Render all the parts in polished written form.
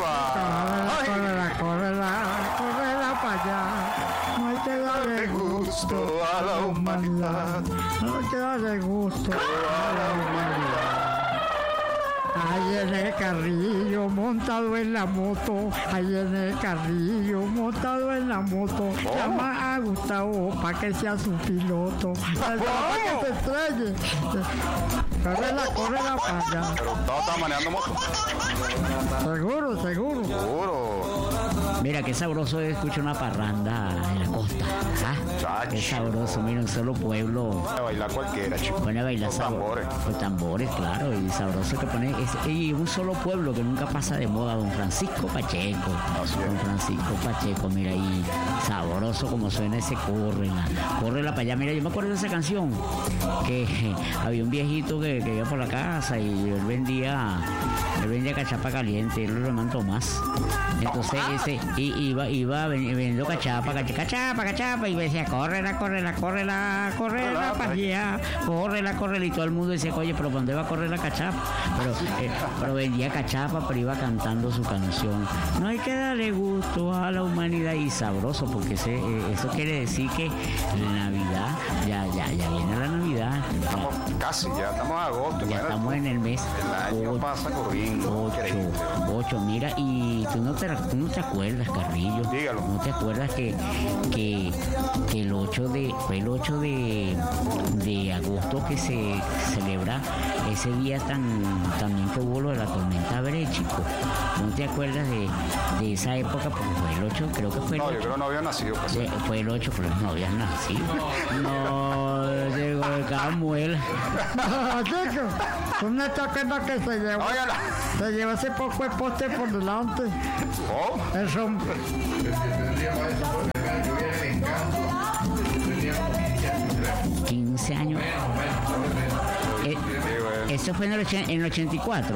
¡Ay! Córrela para allá. No hay que darle gusto a la humanidad. No hay que darle gusto a la humanidad. Ahí en el carrillo montado en la moto, ahí en el carrillo montado en la moto, llama a Gustavo para que sea su piloto, para que se estrelle. Córrela para allá. Pero Gustavo está manejando moto. Seguro. Mira, qué sabroso es escuchar una parranda en la costa. ¿Ah? Qué sabroso, mira, un solo pueblo. A bailar cualquiera, chico. Pone a bailar Con tambores. Con tambores, claro, y sabroso que pone. Y un solo pueblo que nunca pasa de moda, don Francisco Pacheco. Así es. Don Francisco Pacheco, mira, y sabroso como suena ese córrela para allá. Mira, yo me acuerdo de esa canción, que había un viejito que iba por la casa y él vendía cachapa caliente, él lo llaman Tomás. Entonces iba vendiendo cachapa, y me decía, córrela para allá, córrela, y todo el mundo decía, oye, pero ¿dónde va a correr la cachapa? Pero vendía cachapa, pero iba cantando su canción. No hay que darle gusto a la humanidad, y sabroso, porque eso quiere decir que la Navidad, ya viene la Navidad. Estamos casi, ya estamos en agosto. Ya estamos en el mes. El año pasa corriendo. 8, mira, y tú no te acuerdas, Carrillo. Dígalo. ¿No te acuerdas que el 8 de agosto que se celebra ese día también que hubo lo de la tormenta Bre, chico? ¿No te acuerdas de esa época? Porque fue el 8, creo que fue el 8. No, yo creo que no había nacido. Pues. Fue el 8, pero no habías nacido. No, llegó de cada muela. Chico, tú no te acuerdas que se llevó. Óigala. Se llevó ese poco de poste por delante. Oh. Eso. 15 años. Eso fue en el 84.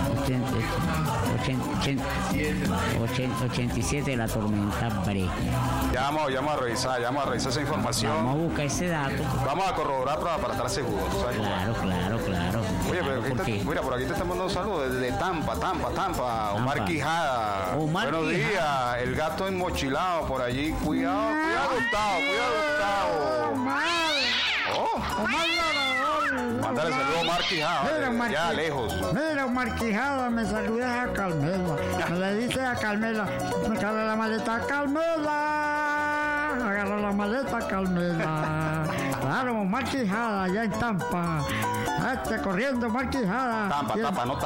87, la tormenta Bre. Ya vamos a revisar esa información. Vamos a buscar ese dato. Vamos a corroborar para estar seguros. ¿Sabes? Claro. Oye, pero mira, por aquí te están mandando un saludo desde Tampa. Omar Quijada. Buenos días. El gato enmochilado por allí. Cuidado, Gustavo. Mandar el saludo a Omar Quijada, ya lejos. Mira, Omar Quijada, me saludas a Carmela. Me le dice a Carmela, agarra la maleta, Carmela. Agarra la maleta, Carmela. Claro, Omar Quijada, allá en Tampa. Corriendo, Omar Quijada. Tampa,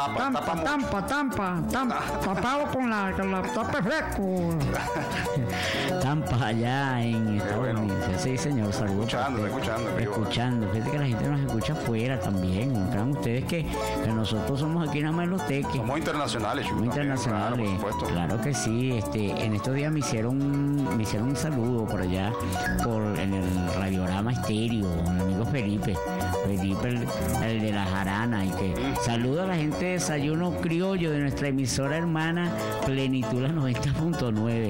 tapado con la tapa fresco. Tampa, allá en Estados Unidos. Sí, señor, saludos. Escuchando. Fíjate que la gente nos escucha afuera también. Crean ustedes que nosotros somos aquí nada más en Los Teques. Somos internacionales, Somos internacionales. Claro, por supuesto. Claro que sí. En estos días me hicieron un saludo por allá, en el Radiorama Estéreo, mi amigo Felipe, el de la jarana, y que saluda a la gente de Desayuno Criollo de nuestra emisora hermana Plenitud la 90.9.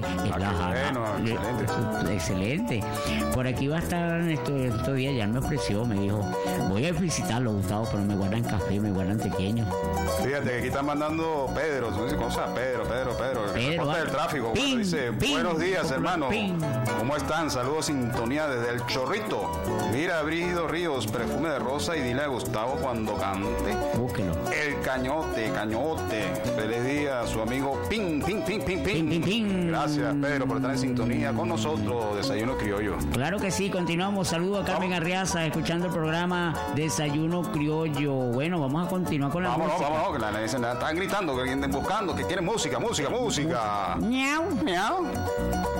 Excelente. Por aquí va a estar en estos días, ya me ofreció, me dijo, voy a visitarlo, Gustavo, pero me guardan café, me guardan pequeño. Fíjate que aquí están mandando Pedro, ¿tú dices cosas? Pedro, el reporte del tráfico. Dice, buenos días, hermano. ¿Cómo están? Saludos, sintonía desde El Chorrito. Mira, Brígido Ríos, perfume de rosa, y dile a Gustavo cuando cante. Búsquelo. El cañote. Feliz día, su amigo Ping. Gracias, Pedro, por estar en sintonía con nosotros, Desayuno Criollo. Claro que sí, continuamos. Saludos a Carmen Arriaza, escuchando el programa Desayuno Criollo. Bueno, vamos a continuar con la música. Vámonos, que la están gritando, que vienen buscando, que quieren música. Miau.